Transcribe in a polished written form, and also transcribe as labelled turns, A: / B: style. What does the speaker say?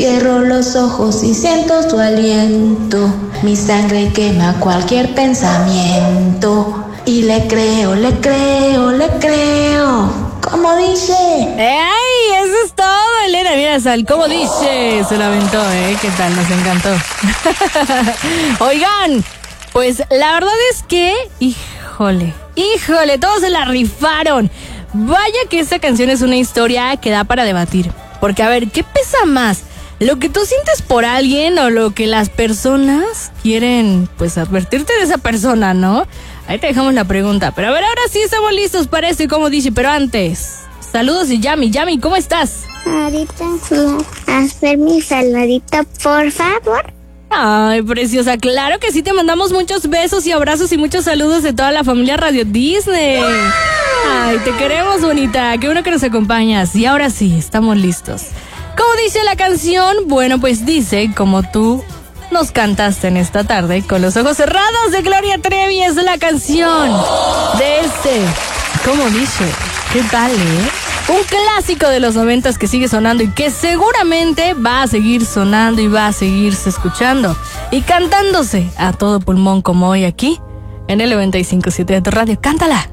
A: Cierro los ojos y siento su aliento. Mi sangre quema cualquier pensamiento. Y le creo, le creo, le creo. Como dice.
B: ¡Ay! Eso es todo, Elena. Mira, Sal, como dice, se la aventó, ¿eh? ¿Qué tal? Nos encantó. Oigan, pues la verdad es que, híjole, todos se la rifaron. Vaya que esta canción es una historia que da para debatir. Porque, a ver, ¿qué pesa más? ¿Lo que tú sientes por alguien o lo que las personas quieren, pues, advertirte de esa persona, no? Ahí te dejamos la pregunta. Pero a ver, ahora sí estamos listos para esto y como dice, pero antes, saludos y Yami, ¿cómo estás?
C: Ahorita hacer mi saludito, por favor.
B: Ay, preciosa, claro que sí, te mandamos muchos besos y abrazos y muchos saludos de toda la familia Radio Disney. Ay, te queremos, bonita, qué bueno que nos acompañas. Y ahora sí, estamos listos. ¿Cómo dice la canción? Bueno, pues dice, como tú nos cantaste en esta tarde, Con los ojos cerrados, de Gloria Trevi, es la canción de ¿cómo dice? ¿Qué tal, Un clásico de los 90s que sigue sonando y que seguramente va a seguir sonando y va a seguirse escuchando y cantándose a todo pulmón como hoy aquí en el 95.7 de tu radio. ¡Cántala!